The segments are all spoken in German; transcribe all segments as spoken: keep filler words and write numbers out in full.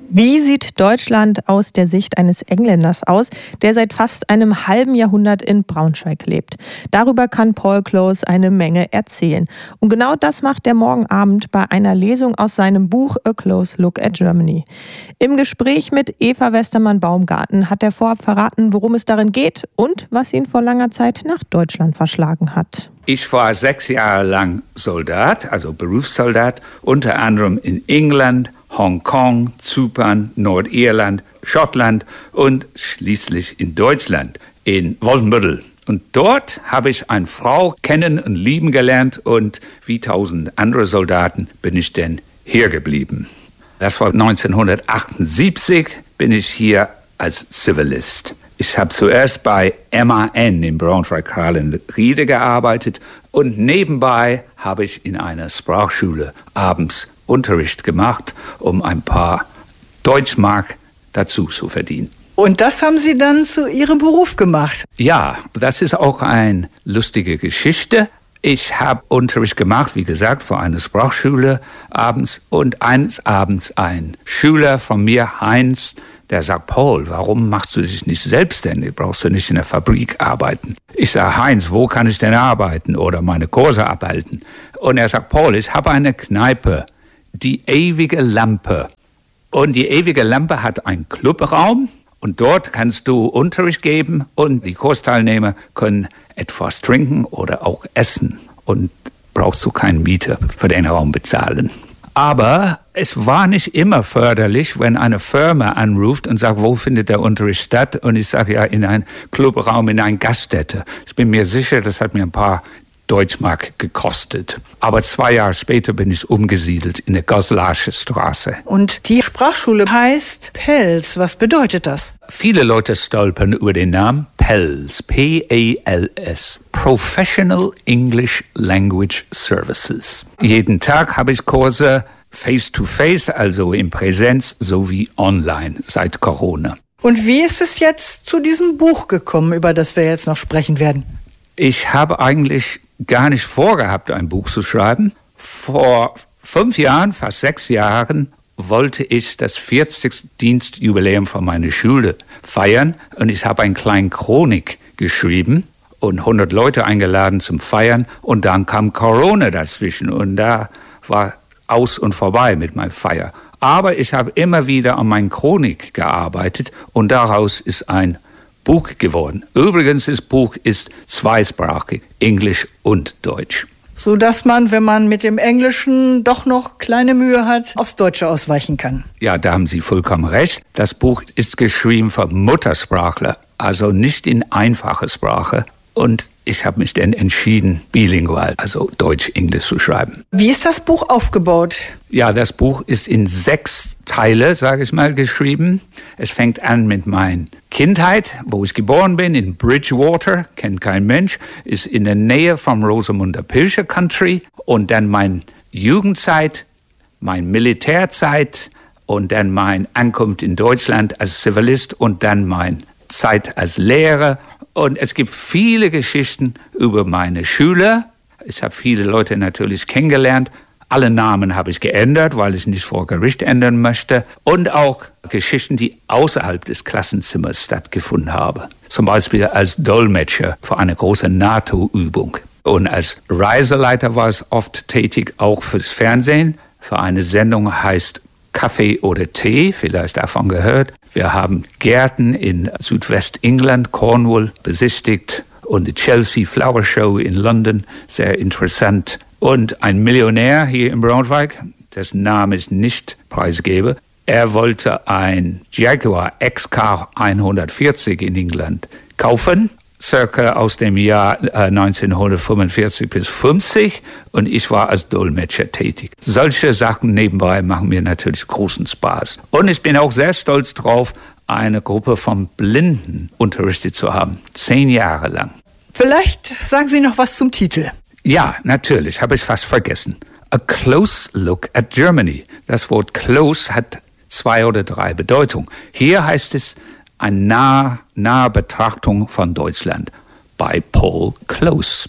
Wie sieht Deutschland aus der Sicht eines Engländers aus, der seit fast einem halben Jahrhundert in Braunschweig lebt? Darüber kann Paul Close eine Menge erzählen. Und genau das macht er morgen Abend bei einer Lesung aus seinem Buch A Close Look at Germany. Im Gespräch mit Eva Westermann-Baumgarten hat er vorab verraten, worum es darin geht und was ihn vor langer Zeit nach Deutschland verschlagen hat. Ich war sechs Jahre lang Soldat, also Berufssoldat, unter anderem in England, Hongkong, Zypern, Nordirland, Schottland und schließlich in Deutschland, in Wolfenbüttel. Und dort habe ich eine Frau kennen und lieben gelernt und wie tausend andere Soldaten bin ich denn hier geblieben. Das war neunzehnhundertachtundsiebzig, bin ich hier als Zivilist. Ich habe zuerst bei M A N in Braunschweig-Krallen-Riede gearbeitet und nebenbei habe ich in einer Sprachschule abends Unterricht gemacht, um ein paar Deutschmark dazu zu verdienen. Und das haben Sie dann zu Ihrem Beruf gemacht? Ja, das ist auch eine lustige Geschichte. Ich habe Unterricht gemacht, wie gesagt, für eine Sprachschule abends. Und eines Abends ein Schüler von mir, Heinz, der sagt, Paul, warum machst du dich nicht selbstständig? Brauchst du nicht in der Fabrik arbeiten? Ich sage, Heinz, wo kann ich denn arbeiten oder meine Kurse abhalten? Und er sagt, Paul, ich habe eine Kneipe, die ewige Lampe. Und die ewige Lampe hat einen Clubraum und dort kannst du Unterricht geben und die Kursteilnehmer können etwas trinken oder auch essen und brauchst du keine Miete für den Raum bezahlen. Aber es war nicht immer förderlich, wenn eine Firma anruft und sagt, wo findet der Unterricht statt? Und ich sage, ja, in einem Clubraum, in einer Gaststätte. Ich bin mir sicher, das hat mir ein paar Deutschmark gekostet. Aber zwei Jahre später bin ich umgesiedelt in der Goslarsche Straße. Und die Sprachschule heißt Pels. Was bedeutet das? Viele Leute stolpern über den Namen Pels, P E L S, Professional English Language Services. Jeden Tag habe ich Kurse face-to-face, also in Präsenz, sowie online seit Corona. Und wie ist es jetzt zu diesem Buch gekommen, über das wir jetzt noch sprechen werden? Ich habe eigentlich gar nicht vorgehabt, ein Buch zu schreiben. Vor fünf Jahren, fast sechs Jahren, wollte ich das vierzigste Dienstjubiläum von meiner Schule feiern. Und ich habe eine kleine Chronik geschrieben und hundert Leute eingeladen zum Feiern. Und dann kam Corona dazwischen und da war aus und vorbei mit meiner Feier. Aber ich habe immer wieder an meiner Chronik gearbeitet und daraus ist ein Buch geworden. Übrigens, das Buch ist zweisprachig, Englisch und Deutsch. So dass man, wenn man mit dem Englischen doch noch kleine Mühe hat, aufs Deutsche ausweichen kann. Ja, da haben Sie vollkommen recht. Das Buch ist geschrieben für Muttersprachler, also nicht in einfache Sprache. Und ich habe mich dann entschieden, bilingual, also Deutsch-Englisch zu schreiben. Wie ist das Buch aufgebaut? Ja, das Buch ist in sechs Teile, sage ich mal, geschrieben. Es fängt an mit meiner Kindheit, wo ich geboren bin, in Bridgewater, kennt kein Mensch, ist in der Nähe vom Rosamunde Pilcher Country. Und dann meine Jugendzeit, meine Militärzeit und dann meine Ankunft in Deutschland als Zivilist und dann meine Zeit als Lehrer. Und es gibt viele Geschichten über meine Schüler. Ich habe viele Leute natürlich kennengelernt. Alle Namen habe ich geändert, weil ich nicht vor Gericht ändern möchte. Und auch Geschichten, die außerhalb des Klassenzimmers stattgefunden haben. Zum Beispiel als Dolmetscher für eine große NATO-Übung. Und als Reiseleiter war ich oft tätig, auch fürs Fernsehen. Für eine Sendung heißt Kaffee oder Tee, vielleicht davon gehört. Wir haben Gärten in Südwestengland, Cornwall, besichtigt und die Chelsea Flower Show in London, sehr interessant. Und ein Millionär hier in Braunschweig, dessen Name ich nicht preisgebe, er wollte ein Jaguar X K hundertvierzig in England kaufen, circa aus dem Jahr äh, neunzehnhundertfünfundvierzig bis fünfzig, und ich war als Dolmetscher tätig. Solche Sachen nebenbei machen mir natürlich großen Spaß. Und ich bin auch sehr stolz drauf, eine Gruppe von Blinden unterrichtet zu haben, zehn Jahre lang. Vielleicht sagen Sie noch was zum Titel. Ja, natürlich, habe ich fast vergessen. A Close Look at Germany. Das Wort close hat zwei oder drei Bedeutungen. Hier heißt es eine nahe, nahe Betrachtung von Deutschland bei Paul Close.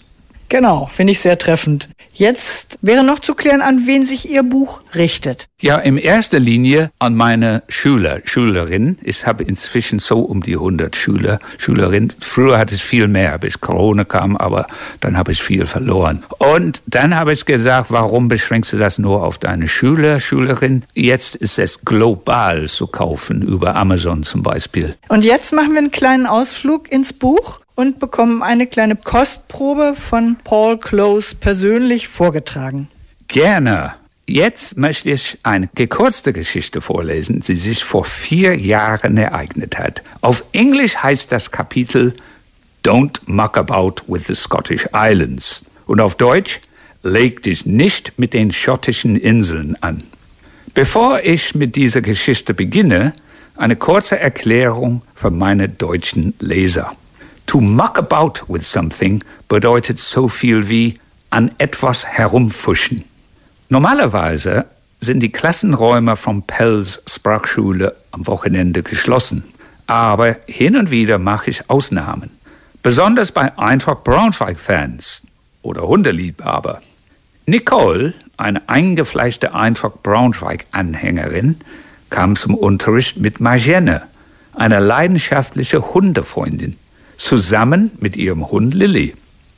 Genau, finde ich sehr treffend. Jetzt wäre noch zu klären, an wen sich Ihr Buch richtet. Ja, in erster Linie an meine Schüler, Schülerinnen. Ich habe inzwischen so um die hundert Schüler, Schülerinnen. Früher hatte ich viel mehr, bis Corona kam, aber dann habe ich viel verloren. Und dann habe ich gesagt, warum beschränkst du das nur auf deine Schüler, Schülerinnen? Jetzt ist es global zu kaufen, über Amazon zum Beispiel. Und jetzt machen wir einen kleinen Ausflug ins Buch und bekommen eine kleine Kostprobe von Paul Close persönlich vorgetragen. Gerne. Jetzt möchte ich eine gekürzte Geschichte vorlesen, die sich vor vier Jahren ereignet hat. Auf Englisch heißt das Kapitel Don't Muck About with the Scottish Islands. Und auf Deutsch, leg dich nicht mit den schottischen Inseln an. Bevor ich mit dieser Geschichte beginne, eine kurze Erklärung für meine deutschen Leser. To muck about with something bedeutet so viel wie an etwas herumfuschen. Normalerweise sind die Klassenräume von Pells Sprachschule am Wochenende geschlossen. Aber hin und wieder mache ich Ausnahmen. Besonders bei Eintracht Braunschweig-Fans oder Hundeliebhaber. Nicole, eine eingefleischte Eintracht Braunschweig-Anhängerin, kam zum Unterricht mit Marjane, einer leidenschaftlichen Hundefreundin, zusammen mit ihrem Hund Lilly.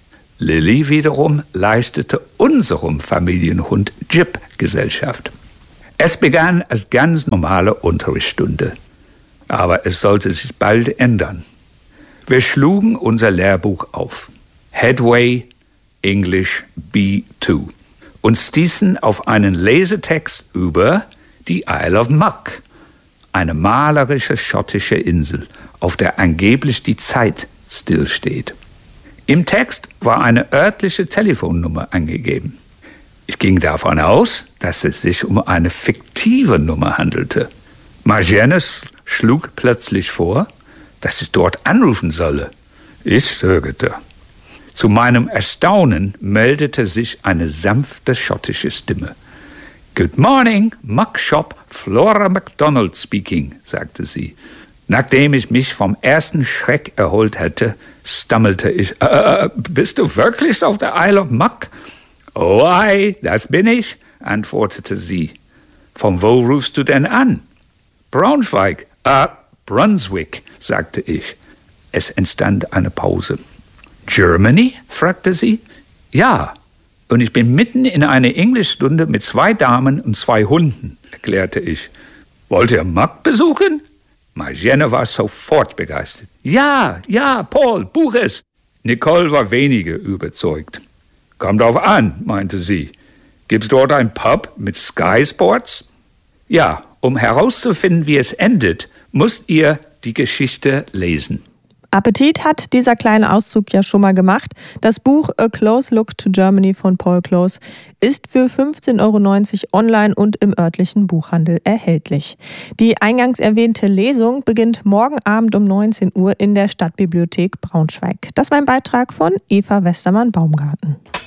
Lilly wiederum leistete unserem Familienhund Jip Gesellschaft. Es begann als ganz normale Unterrichtsstunde. Aber es sollte sich bald ändern. Wir schlugen unser Lehrbuch auf. Headway English B zwei. Und stießen auf einen Lesetext über die Isle of Muck, eine malerische schottische Insel, auf der angeblich die Zeit stillsteht. Im Text war eine örtliche Telefonnummer angegeben. Ich ging davon aus, dass es sich um eine fiktive Nummer handelte. Marjane schlug plötzlich vor, dass ich dort anrufen solle. Ich zögerte. Zu meinem Erstaunen meldete sich eine sanfte schottische Stimme. Good morning, Muck Shop, Flora MacDonald speaking, sagte sie. Nachdem ich mich vom ersten Schreck erholt hatte, stammelte ich, äh, bist du wirklich auf der Isle of Muck? Oh, ei, das bin ich, antwortete sie. Von wo rufst du denn an? Braunschweig, äh, Brunswick, sagte ich. Es entstand eine Pause. Germany? fragte sie. Ja, und ich bin mitten in einer Englischstunde mit zwei Damen und zwei Hunden, erklärte ich. Wollt ihr Muck besuchen? Marjane war sofort begeistert. Ja, ja, Paul, buch es. Nicole war weniger überzeugt. Kommt drauf an, meinte sie. Gibt's dort ein Pub mit Sky Sports? Ja, um herauszufinden, wie es endet, müsst ihr die Geschichte lesen. Appetit hat dieser kleine Auszug ja schon mal gemacht. Das Buch A Close Look to Germany von Paul Close ist für fünfzehn Euro neunzig online und im örtlichen Buchhandel erhältlich. Die eingangs erwähnte Lesung beginnt morgen Abend um neunzehn Uhr in der Stadtbibliothek Braunschweig. Das war ein Beitrag von Eva Westermann-Baumgarten.